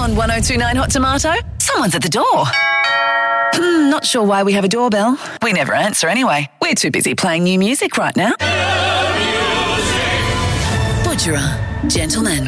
On 1029 Hot Tomato, someone's at the door. Not sure why we have a doorbell. We never answer anyway. We're too busy playing new music right now. Budgerah, gentlemen.